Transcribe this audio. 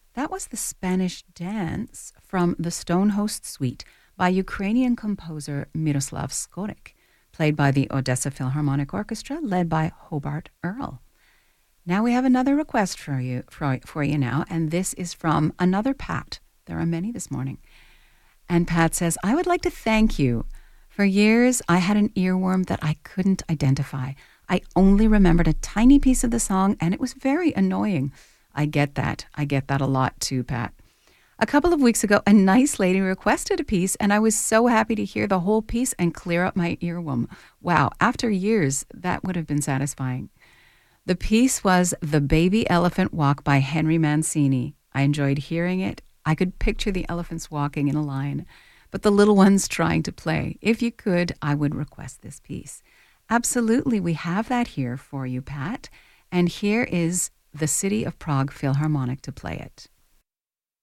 That was the Spanish Dance from the Stonehost Suite by Ukrainian composer Miroslav Skorik, played by the Odessa Philharmonic Orchestra, led by Hobart Earl. Now we have another request for you now, and this is from another Pat. There are many this morning. And Pat says, I would like to thank you. For years, I had an earworm that I couldn't identify. I only remembered a tiny piece of the song, and it was very annoying. I get that. I get that a lot too, Pat. A couple of weeks ago, a nice lady requested a piece, and I was so happy to hear the whole piece and clear up my earworm. Wow, after years, that would have been satisfying. The piece was The Baby Elephant Walk by Henry Mancini. I enjoyed hearing it. I could picture the elephants walking in a line, but the little ones trying to play. If you could, I would request this piece. Absolutely, we have that here for you, Pat. And here is the City of Prague Philharmonic to play it.